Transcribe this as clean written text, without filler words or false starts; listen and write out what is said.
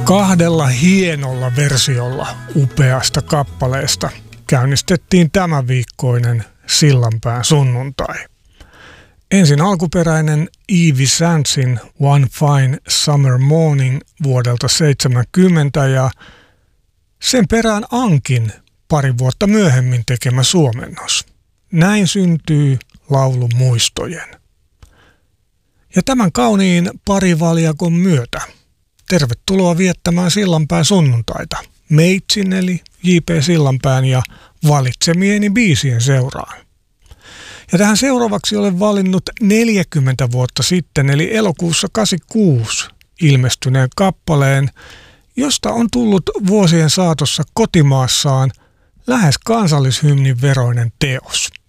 Kahdella hienolla versiolla upeasta kappaleesta käynnistettiin tämän viikkoinen Sillanpään sunnuntai. Ensin alkuperäinen Evie Sandsin One Fine Summer Morning vuodelta 1970 ja sen perään Ankin pari vuotta myöhemmin tekemä suomennos. Näin syntyy laulu muistojen. Ja tämän kauniin parivaljakon myötä tervetuloa viettämään Sillanpään sunnuntaita meitsin eli J.P. Sillanpään ja valitsemieni biisien seuraan. Ja tähän seuraavaksi olen valinnut 40 vuotta sitten eli elokuussa 1986 ilmestyneen kappaleen, josta on tullut vuosien saatossa kotimaassaan lähes kansallishymnin veroinen teos.